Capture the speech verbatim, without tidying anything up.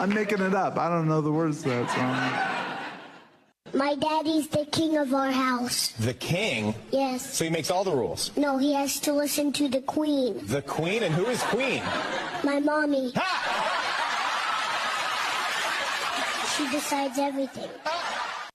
I'm making it up. I don't know the words to that song. My daddy's the king of our house. The king? Yes. So he makes all the rules? No, he has to listen to the queen. The queen? And who is queen? My mommy. Ha! She decides everything.